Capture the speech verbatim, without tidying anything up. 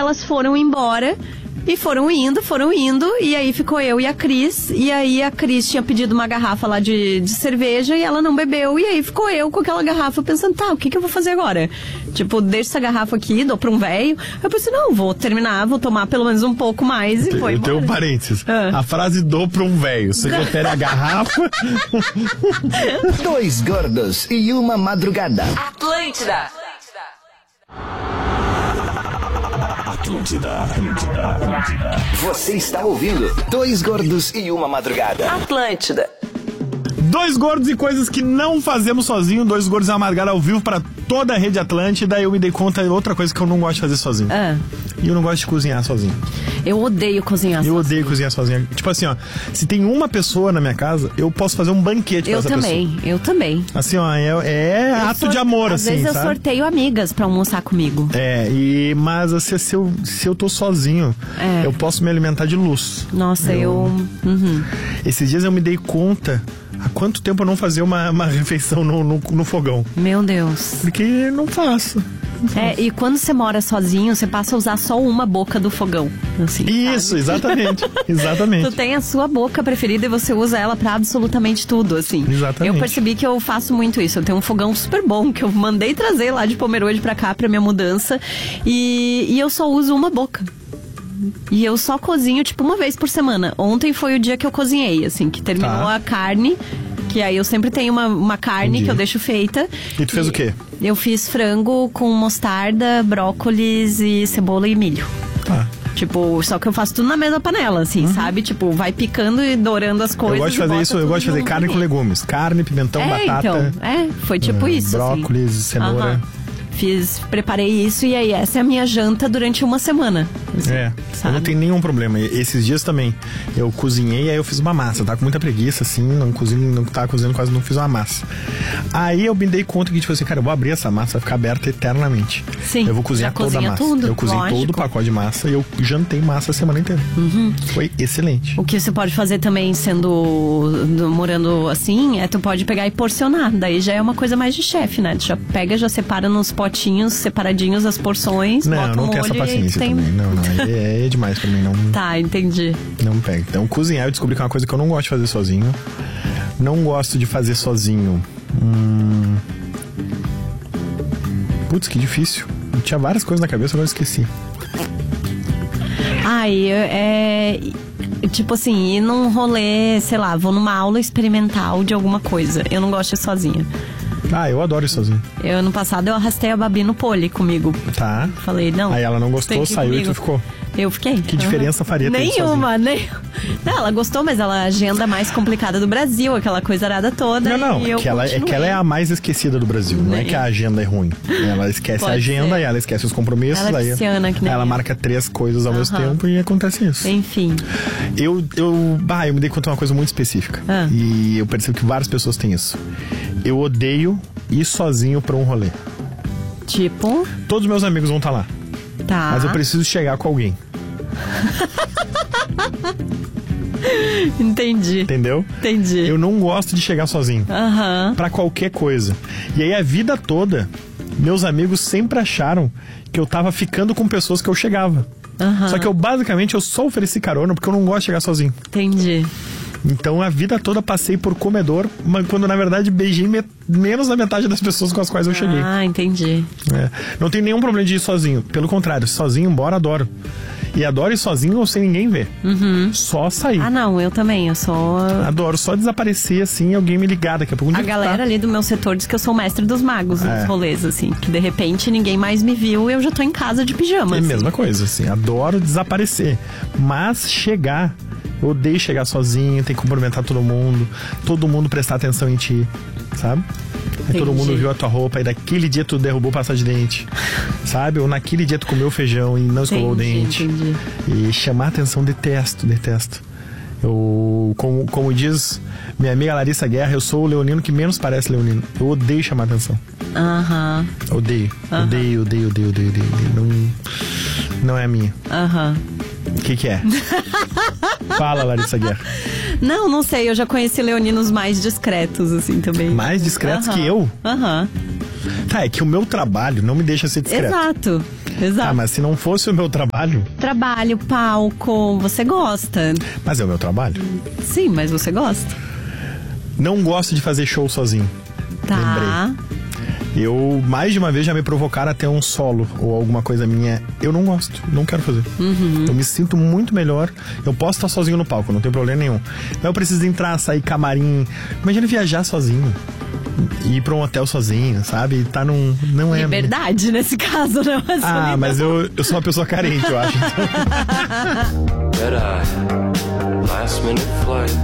elas foram embora. E foram indo, foram indo, e aí ficou eu e a Cris, e aí a Cris tinha pedido uma garrafa lá de, de cerveja e ela não bebeu, e aí ficou eu com aquela garrafa pensando, tá, o que que eu vou fazer agora? Tipo, deixa essa garrafa aqui, dou pra um velho. Eu pensei, não, vou terminar, vou tomar pelo menos um pouco mais e foi. Eu tenho um parênteses, ah. a frase dou pra um velho, você refere a garrafa? Dois gordos e uma madrugada. Atlântida. Atlântida, Atlântida, Atlântida. Você está ouvindo Dois Gordos e Uma Madrugada. Atlântida. Dois gordos e coisas que não fazemos sozinho. Dois gordos e uma madrugada ao vivo para toda a rede Atlântida. Eu me dei conta de outra coisa que eu não gosto de fazer sozinho. Ah. E eu não gosto de cozinhar sozinho. Eu odeio cozinhar eu sozinho. Eu odeio cozinhar sozinho. Tipo assim, ó, se tem uma pessoa na minha casa, eu posso fazer um banquete pra eu essa também, pessoa. Eu também, Assim, ó, é, é ato sor... de amor, Às assim, vezes sabe? eu sorteio amigas pra almoçar comigo. É, e, mas assim, se eu, se eu tô sozinho, é. eu posso me alimentar de luz. Nossa, eu... eu... Uhum. Esses dias eu me dei conta há quanto tempo eu não fazia uma, uma refeição no, no, no fogão. Meu Deus. Porque não faço. É, e quando você mora sozinho, você passa a usar só uma boca do fogão. Assim, isso, sabe? exatamente. Exatamente. Tu tem a sua boca preferida e você usa ela pra absolutamente tudo, assim. Exatamente. Eu percebi que eu faço muito isso. Eu tenho um fogão super bom que eu mandei trazer lá de Pomerode pra cá pra minha mudança. E, e eu só uso uma boca. E eu só cozinho, tipo, uma vez por semana. Ontem foi o dia que eu cozinhei, assim, que terminou tá. a carne. Que aí eu sempre tenho uma, uma carne Entendi. que eu deixo feita. E tu fez e o quê? Eu fiz frango com mostarda, brócolis e cebola e milho. Tá. Tipo, só que eu faço tudo na mesma panela, assim, uhum. sabe? Tipo, vai picando e dourando as coisas. Eu gosto de fazer isso, eu gosto de fazer carne com legumes. Carne, pimentão, é, batata. Então, é, foi tipo é, isso. Brócolis, assim. cenoura. Uhum. Fiz, preparei isso e aí essa é a minha janta durante uma semana. Assim, é, sabe? eu não tenho nenhum problema. Esses dias também, eu cozinhei e aí eu fiz uma massa. Eu tava com muita preguiça, assim, não cozinho, não tava cozinhando, quase não fiz uma massa. Aí eu me dei conta que, tipo assim, cara, eu vou abrir essa massa, vai ficar aberta eternamente. Sim, eu vou cozinhar toda a massa. Tudo, eu cozinhei lógico. todo o pacote de massa e eu jantei massa a semana inteira. Uhum. Foi excelente. O que você pode fazer também, sendo morando assim, é tu pode pegar e porcionar. Daí já é uma coisa mais de chefe, né? Tu já pega, já separa nos potinhos, separadinhos as porções. Não, bota não um tem essa paciência tem... também. Não, não. É, é demais pra mim. Não, tá, entendi. Não pega. Então, cozinhar eu descobri que é uma coisa que eu não gosto de fazer sozinho. Não gosto de fazer sozinho. Hum... Putz, que difícil. Eu tinha várias coisas na cabeça, agora eu esqueci. Ai, é... Tipo assim, ir num rolê, sei lá, vou numa aula experimental de alguma coisa. Eu não gosto de ir sozinha. Ah, eu adoro ir sozinho. Eu, ano passado, eu arrastei a Babi no pole comigo. Tá. Falei, não. Aí ela não gostou, saiu comigo. E tu ficou. Eu fiquei. Que diferença uhum. faria ter Nenhuma, nem. Não, ela gostou, mas ela é a agenda mais complicada do Brasil, aquela coisa arada toda. Não, não, e é, que ela, é que ela é a mais esquecida do Brasil. Nem. Não é que a agenda é ruim. Ela esquece Pode a agenda ser. e ela esquece os compromissos. Ela é aí pisciana, que nem ela eu. marca três coisas ao uhum. mesmo tempo e acontece isso. Enfim. Eu, eu, bah, eu me dei conta de uma coisa muito específica. Ah. E eu percebo que várias pessoas têm isso. Eu odeio ir sozinho pra um rolê. Tipo? Todos os meus amigos vão estar lá. Tá. Mas eu preciso chegar com alguém. Entendi. Entendeu? Entendi. Eu não gosto de chegar sozinho. Aham. Pra qualquer coisa. E aí a vida toda, meus amigos sempre acharam que eu tava ficando com pessoas que eu chegava. Aham. Só que eu basicamente eu só ofereci carona porque eu não gosto de chegar sozinho. Entendi. Então a vida toda passei por comedor, mas quando na verdade beijei me- menos da metade das pessoas com as quais eu cheguei. Ah, entendi. É. Não tem nenhum problema de ir sozinho. Pelo contrário, sozinho, embora adoro. E adoro ir sozinho ou sem ninguém ver. Uhum. Só sair. Ah, não, eu também. Eu sou. Adoro só desaparecer assim, alguém me ligar daqui a pouco. A galera tá? ali do meu setor diz que eu sou o mestre dos magos É. nos rolês, assim. Que de repente ninguém mais me viu e eu já tô em casa de pijama. É a assim. mesma coisa, assim. Adoro desaparecer. Mas chegar. Eu odeio chegar sozinho, tem que cumprimentar todo mundo. Todo mundo prestar atenção em ti, sabe? Aí todo mundo viu a tua roupa e daquele dia tu derrubou pasta de dente, sabe? Ou naquele dia tu comeu feijão e não escovou o dente. Entendi. E chamar atenção, detesto, detesto. Eu, como, como diz minha amiga Larissa Guerra, eu sou o leonino que menos parece leonino. Eu odeio chamar atenção. Aham. Odeio, Aham. odeio, odeio, odeio, odeio, odeio. Não, não é a minha. Aham. O que que é? Fala, Larissa Guerra. Não, não sei. Eu já conheci leoninos mais discretos, assim, também. Mais discretos Aham. que eu? Aham. Tá, é que o meu trabalho não me deixa ser discreto. Exato. Exato. Ah, mas se não fosse o meu trabalho... Trabalho, palco, você gosta. Mas é o meu trabalho. Sim, mas você gosta. Não gosto de fazer show sozinho. Tá. Lembrei. Eu, mais de uma vez, já me provocaram até um solo ou alguma coisa minha. Eu não gosto, não quero fazer. Uhum. Eu me sinto muito melhor. Eu posso estar sozinho no palco, não tem problema nenhum. Mas eu preciso entrar, sair camarim. Imagina viajar sozinho. Ir pra um hotel sozinho, sabe? Tá num... Não é... Liberdade, nesse caso, não é Ah, mas eu, eu sou uma pessoa carente, eu acho. Então.